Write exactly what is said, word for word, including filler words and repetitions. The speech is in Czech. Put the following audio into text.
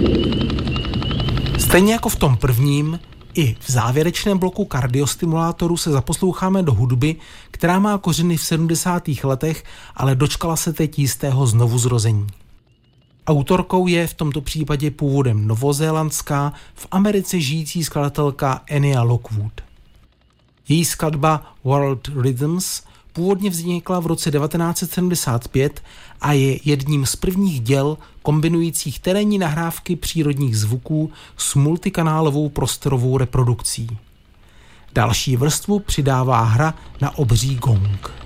Stejně jako v tom prvním, i v závěrečném bloku kardiostimulátoru se zaposloucháme do hudby, která má kořeny v sedmdesátých letech, ale dočkala se teď jistého znovuzrození. Autorkou je v tomto případě původem novozélandská, v Americe žijící skladatelka Enya Lockwood. Její skladba World Rhythms původně vznikla v roce devatenáct set sedmdesát pět a je jedním z prvních děl kombinujících terénní nahrávky přírodních zvuků s multikanálovou prostorovou reprodukcí. Další vrstvu přidává hra na obří gong.